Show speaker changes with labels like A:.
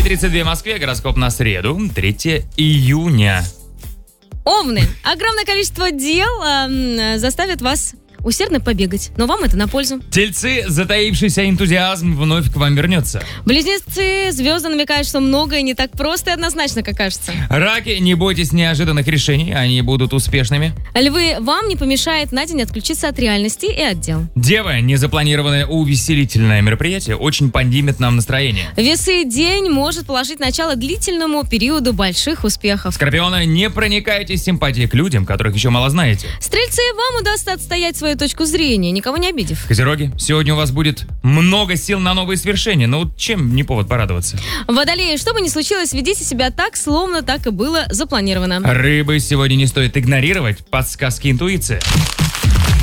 A: 7:32 в Москве, гороскоп на среду, 3 июня.
B: Овны. Огромное количество дел заставит вас усердно побегать, но вам это на пользу.
A: Тельцы, затаившийся энтузиазм вновь к вам вернется.
B: Близнецы, звезды намекают, что многое не так просто и однозначно, как кажется.
A: Раки, не бойтесь неожиданных решений, они будут успешными.
B: Львы, вам не помешает на день отключиться от реальности и от дел.
A: Девы, незапланированное увеселительное мероприятие очень поднимет нам настроение.
B: Весы, день может положить начало длительному периоду больших успехов.
A: Скорпионы, не проникайтесь симпатией к людям, которых еще мало знаете.
B: Стрельцы, вам удастся отстоять свою точку зрения, никого не обидев.
A: Козероги, сегодня у вас будет много сил на новые свершения, но вот чем не повод порадоваться?
B: Водолеи, что бы ни случилось, ведите себя так, словно так и было запланировано.
A: Рыбы, сегодня не стоит игнорировать подсказки интуиции.